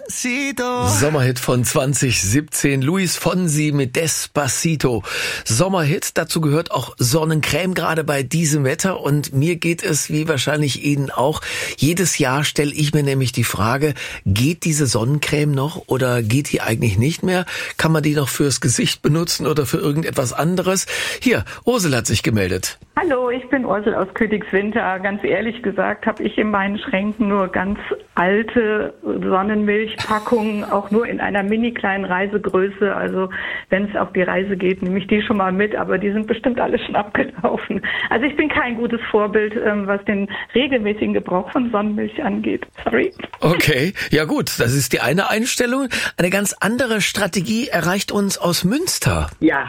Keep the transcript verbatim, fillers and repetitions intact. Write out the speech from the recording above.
Despacito. Sommerhit von zwanzig siebzehn, Luis Fonsi mit Despacito. Sommerhit, dazu gehört auch Sonnencreme, gerade bei diesem Wetter. Und mir geht es, wie wahrscheinlich Ihnen auch, jedes Jahr stelle ich mir nämlich die Frage, geht diese Sonnencreme noch oder geht die eigentlich nicht mehr? Kann man die noch fürs Gesicht benutzen oder für irgendetwas anderes? Hier, Ursel hat sich gemeldet. Hallo, ich bin Ursel aus Königswinter. Ganz ehrlich gesagt habe ich in meinen Schränken nur ganz alte Sonnenmilchpackungen, auch nur in einer mini kleinen Reisegröße. Also wenn es auf die Reise geht, nehme ich die schon mal mit, aber die sind bestimmt alle schon abgelaufen. Also ich bin kein gutes Vorbild, was den regelmäßigen Gebrauch von Sonnenmilch angeht. Sorry. Okay, ja gut, das ist die eine Einstellung. Eine ganz andere Strategie erreicht uns aus Münster. Ja,